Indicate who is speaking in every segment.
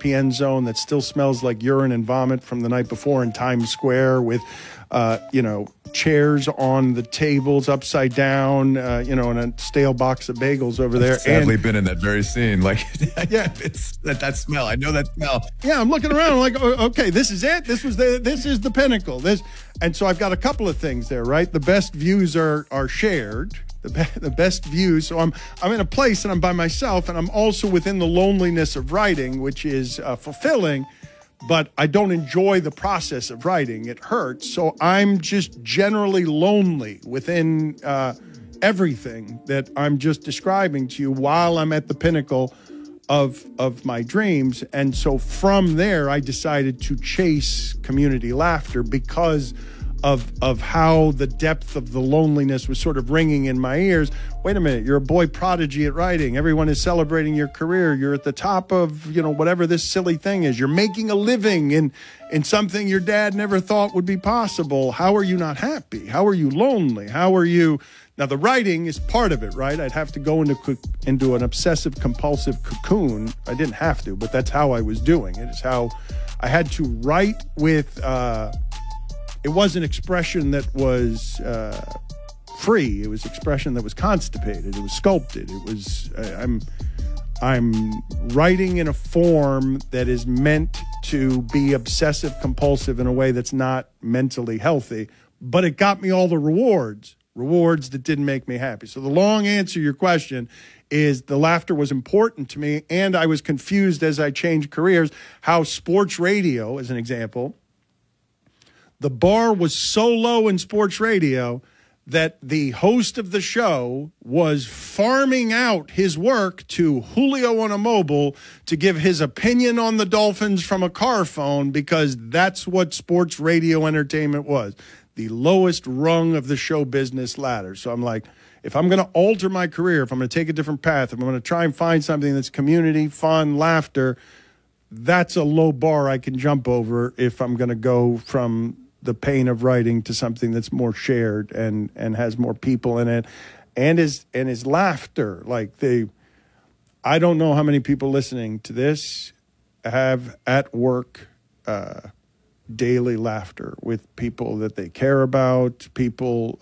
Speaker 1: ESPN zone that still smells like urine and vomit from the night before in Times Square with, chairs on the tables upside down, and a stale box of bagels over there.
Speaker 2: I've sadly been in that very scene. Like,
Speaker 1: yeah,
Speaker 2: it's that smell. I know that smell.
Speaker 1: Yeah, I'm looking around. I'm like, okay, this is it. This is the pinnacle. And so I've got a couple of things there, right? The best views are shared. The best views. So I'm in a place and I'm by myself, and I'm also within the loneliness of writing, which is fulfilling. But I don't enjoy the process of writing. It hurts. So I'm just generally lonely within everything that I'm just describing to you while I'm at the pinnacle of my dreams. And so from there, I decided to chase community laughter because of how the depth of the loneliness was sort of ringing in my ears. Wait a minute, you're a boy prodigy at writing. Everyone is celebrating your career. You're at the top of, whatever this silly thing is. You're making a living in something your dad never thought would be possible. How are you not happy? How are you lonely? How are you... Now, the writing is part of it, right? I'd have to go into an obsessive-compulsive cocoon. I didn't have to, but that's how I was doing it. It's how I had to write with... It wasn't expression that was free. It was expression that was constipated. It was sculpted. It was I'm writing in a form that is meant to be obsessive compulsive in a way that's not mentally healthy, but it got me all the rewards that didn't make me happy. So the long answer to your question is the laughter was important to me, and I was confused as I changed careers how sports radio, as an example, the bar was so low in sports radio that the host of the show was farming out his work to Julio on a mobile to give his opinion on the Dolphins from a car phone, because that's what sports radio entertainment was, the lowest rung of the show business ladder. So I'm like, if I'm going to alter my career, if I'm going to take a different path, if I'm going to try and find something that's community, fun, laughter, that's a low bar I can jump over if I'm going to go from the pain of writing to something that's more shared and has more people in it and is laughter. Like I don't know how many people listening to this have at work daily laughter with people that they care about, people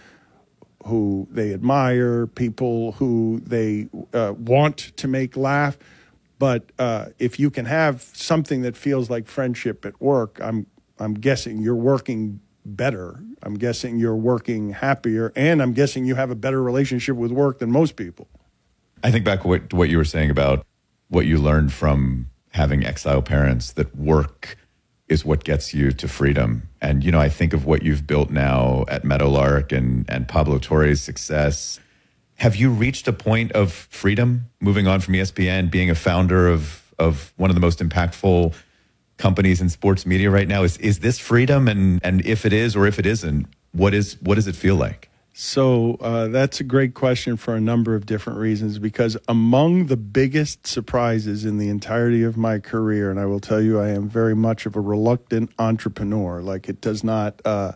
Speaker 1: who they admire, people who they want to make laugh. But if you can have something that feels like friendship at work, I'm guessing you're working better. I'm guessing you're working happier, and I'm guessing you have a better relationship with work than most people.
Speaker 2: I think back to what you were saying about what you learned from having exile parents, that work is what gets you to freedom. And, I think of what you've built now at Meadowlark and Pablo Torre's success. Have you reached a point of freedom moving on from ESPN, being a founder of one of the most impactful companies in sports media right now? Is this freedom? And if it is, or if it isn't, what does it feel like?
Speaker 1: So that's a great question for a number of different reasons, because among the biggest surprises in the entirety of my career, and I will tell you, I am very much of a reluctant entrepreneur. Like it does not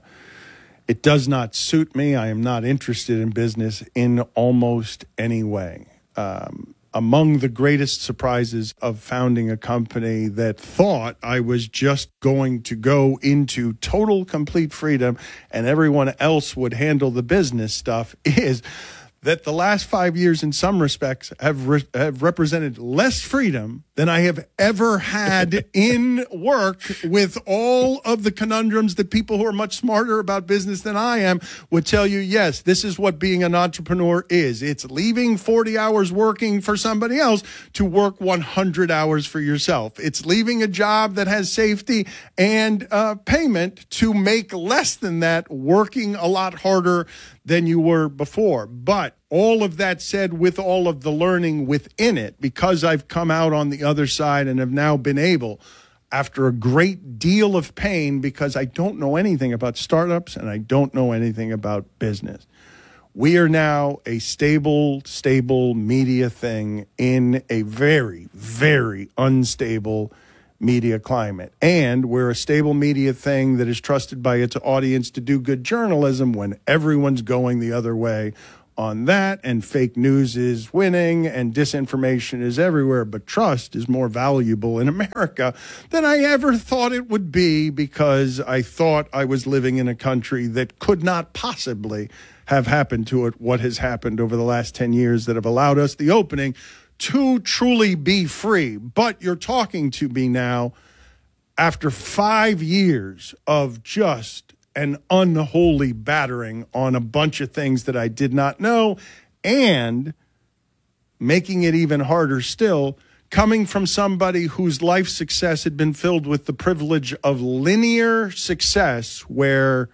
Speaker 1: suit me. I am not interested in business in almost any way. Among the greatest surprises of founding a company that thought I was just going to go into total, complete freedom and everyone else would handle the business stuff is that the last 5 years in some respects have represented less freedom than I have ever had in work, with all of the conundrums that people who are much smarter about business than I am would tell you, yes, this is what being an entrepreneur is. It's leaving 40 hours working for somebody else to work 100 hours for yourself. It's leaving a job that has safety and payment to make less than that, working a lot harder than you were before. But all of that said, with all of the learning within it, because I've come out on the other side and have now been able, after a great deal of pain, because I don't know anything about startups and I don't know anything about business, we are now a stable media thing in a very, very unstable media climate. And we're a stable media thing that is trusted by its audience to do good journalism when everyone's going the other way on that, and fake news is winning, and disinformation is everywhere, but trust is more valuable in America than I ever thought it would be, because I thought I was living in a country that could not possibly have happened to it what has happened over the last 10 years that have allowed us the opening to truly be free. But you're talking to me now after 5 years of just an unholy battering on a bunch of things that I did not know, and making it even harder still, coming from somebody whose life success had been filled with the privilege of linear success, where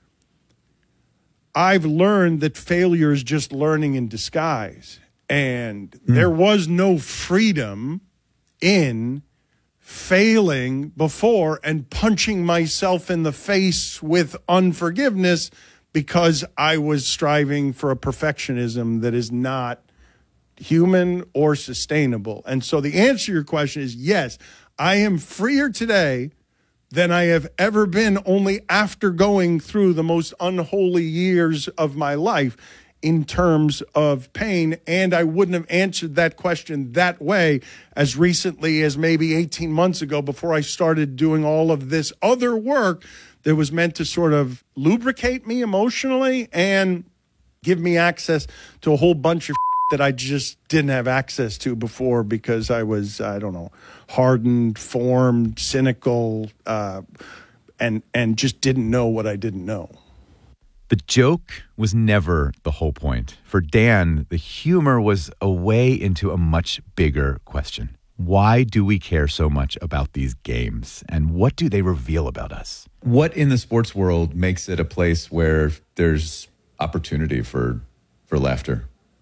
Speaker 1: I've learned that failure is just learning in disguise. And there was no freedom in failing before and punching myself in the face with unforgiveness because I was striving for a perfectionism that is not human or sustainable. And so the answer to your question is yes, I am freer today than I have ever been, only after going through the most unholy years of my life in terms of pain. And I wouldn't have answered that question that way as recently as maybe 18 months ago, before I started doing all of this other work that was meant to sort of lubricate me emotionally and give me access to a whole bunch of that I just didn't have access to before, because I was, I don't know, hardened, formed, cynical, and just didn't know what I didn't know.
Speaker 3: The joke was never the whole point. For Dan, the humor was a way into a much bigger question. Why do we care so much about these games, and what do they reveal about us?
Speaker 2: What in the sports world makes it a place where there's opportunity for laughter?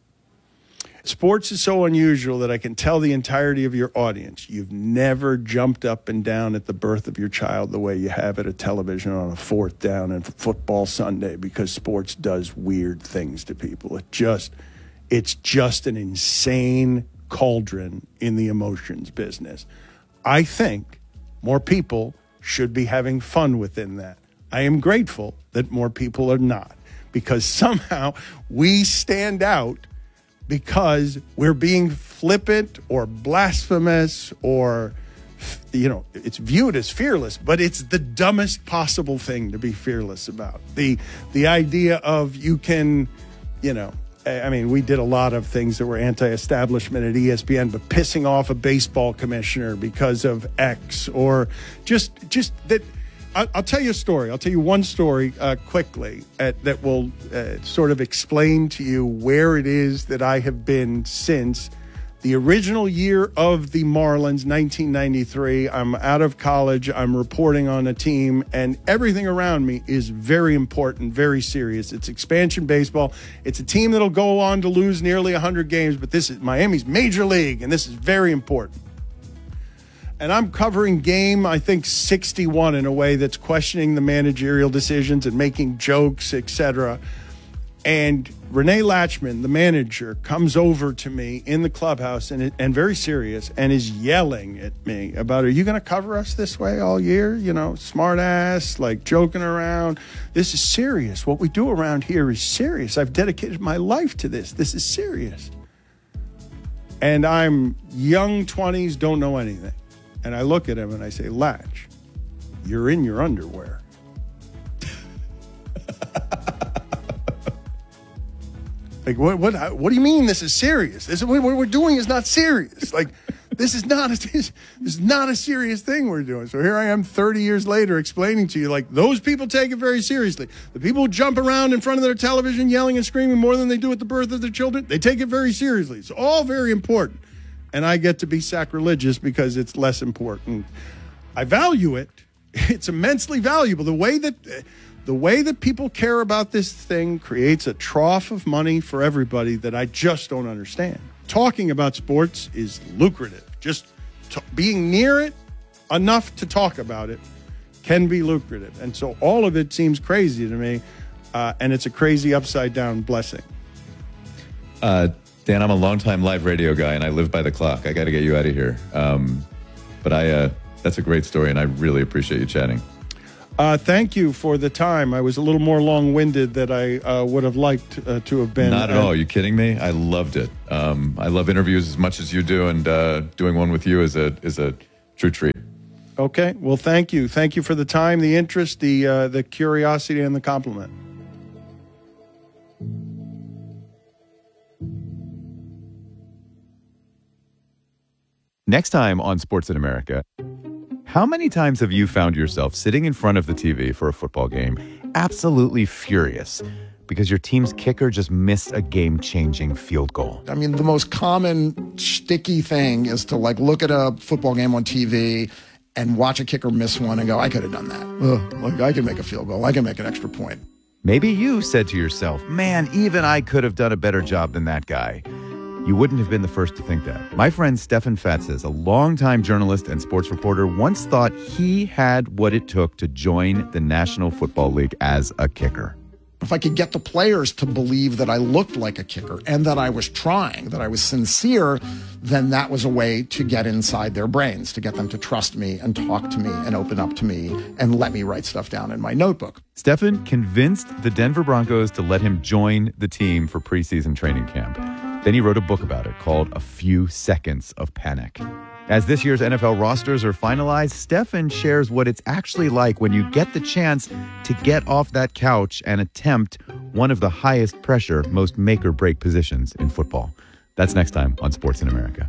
Speaker 1: Sports is so unusual that I can tell the entirety of your audience, you've never jumped up and down at the birth of your child the way you have at a television on a fourth down and football Sunday, because sports does weird things to people. It's just an insane cauldron in the emotions business. I think more people should be having fun within that. I am grateful that more people are not, because somehow we stand out because we're being flippant or blasphemous, or, you know, it's viewed as fearless, but it's the dumbest possible thing to be fearless about. The idea of you can, you know, I mean, we did a lot of things that were anti-establishment at ESPN, but pissing off a baseball commissioner because of X, or just that. I'll tell you a story. I'll tell you one story quickly that will sort of explain to you where it is that I have been since the original year of the Marlins, 1993. I'm out of college. I'm reporting on a team, and everything around me is very important, very serious. It's expansion baseball. It's a team that'll go on to lose nearly 100 games, but this is Miami's major league, and this is very important. And I'm covering game, I think, 61 in a way that's questioning the managerial decisions and making jokes, etc. And Renee Latchman, the manager, comes over to me in the clubhouse and very serious, and is yelling at me about, are you going to cover us this way all year? You know, smart ass, like joking around. This is serious. What we do around here is serious. I've dedicated my life to this. This is serious. And I'm young 20s, don't know anything. And I look at him and I say, Latch, you're in your underwear. Like, what do you mean this is serious? This is what we're doing is not serious. Like, this is not a serious thing we're doing. So here I am 30 years later explaining to you, like, those people take it very seriously. The people who jump around in front of their television yelling and screaming more than they do at the birth of their children, they take it very seriously. It's all very important. And I get to be sacrilegious because it's less important. I value it. It's immensely valuable. The way that people care about this thing creates a trough of money for everybody that I just don't understand. Talking about sports is lucrative. Just being near it enough to talk about it can be lucrative. And so all of it seems crazy to me, and it's a crazy upside-down blessing.
Speaker 2: Dan, I'm a longtime live radio guy, and I live by the clock. I got to get you out of here. But that's a great story, and I really appreciate you chatting.
Speaker 1: Thank you for the time. I was a little more long-winded than I would have liked to have been.
Speaker 2: Not at all. Are you kidding me? I loved it. I love interviews as much as you do, and doing one with you is a true treat.
Speaker 1: Okay. Well, thank you. Thank you for the time, the interest, the curiosity, and the compliment.
Speaker 3: Next time on Sports in America, how many times have you found yourself sitting in front of the TV for a football game, absolutely furious because your team's kicker just missed a game-changing field goal?
Speaker 4: I mean, the most common sticky thing is to look at a football game on TV and watch a kicker miss one and go, I could have done that. I can make a field goal. I can make an extra point.
Speaker 3: Maybe you said to yourself, man, even I could have done a better job than that guy. You wouldn't have been the first to think that. My friend Stefan Fatsis, a longtime journalist and sports reporter, once thought he had what it took to join the National Football League as a kicker.
Speaker 4: If I could get the players to believe that I looked like a kicker and that I was trying, that I was sincere, then that was a way to get inside their brains, to get them to trust me and talk to me and open up to me and let me write stuff down in my notebook.
Speaker 3: Stefan convinced the Denver Broncos to let him join the team for preseason training camp. Then he wrote a book about it called A Few Seconds of Panic. As this year's NFL rosters are finalized, Stefan shares what it's actually like when you get the chance to get off that couch and attempt one of the highest pressure, most make-or-break positions in football. That's next time on Sports in America.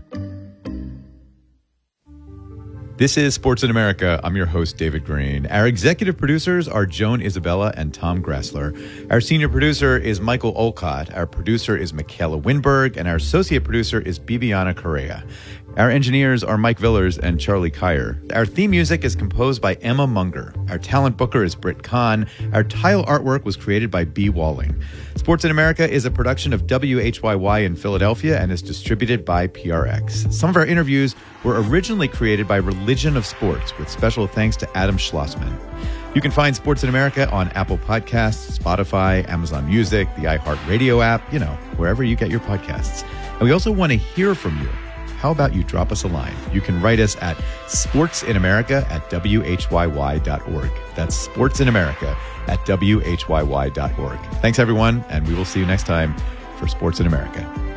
Speaker 3: This is Sports in America. I'm your host, David Green. Our executive producers are Joan Isabella and Tom Grassler. Our senior producer is Michael Olcott. Our producer is Michaela Winberg. And our associate producer is Bibiana Correa. Our engineers are Mike Villers and Charlie Kyer. Our theme music is composed by Emma Munger. Our talent booker is Britt Kahn. Our tile artwork was created by B. Walling. Sports in America is a production of WHYY in Philadelphia and is distributed by PRX. Some of our interviews were originally created by Religion of Sports, with special thanks to Adam Schlossman. You can find Sports in America on Apple Podcasts, Spotify, Amazon Music, the iHeartRadio app, wherever you get your podcasts. And we also want to hear from you. How about you drop us a line? You can write us at sportsinamerica@whyy.org. That's sportsinamerica@whyy.org. Thanks, everyone, and we will see you next time for Sports in America.